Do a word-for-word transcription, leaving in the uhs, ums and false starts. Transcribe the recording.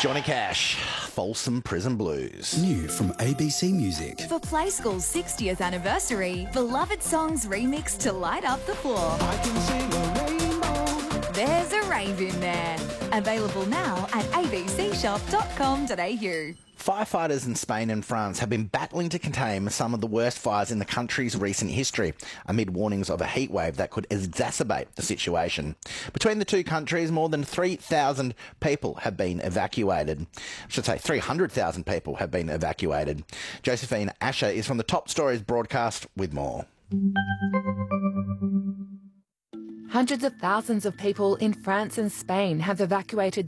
Johnny Cash, Folsom Prison Blues. New from A B C Music. For Play School's sixtieth anniversary, beloved songs remixed to light up the floor. I can sing a rainbow. There's a rave in there. Available now at a b c shop dot com dot a u. Firefighters in Spain and France have been battling to contain some of the worst fires in the country's recent history, amid warnings of a heatwave that could exacerbate the situation. Between the two countries, more than three thousand people have been evacuated. I should say three hundred thousand people have been evacuated. Josephine Asher is from the Top Stories broadcast with more. Hundreds of thousands of people in France and Spain have evacuated